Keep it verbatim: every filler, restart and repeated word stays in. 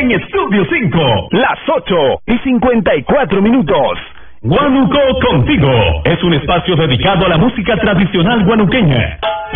en Estudio cinco, las ocho y cincuenta y cuatro minutos. Guanuco Contigo es un espacio dedicado a la música tradicional guanuqueña.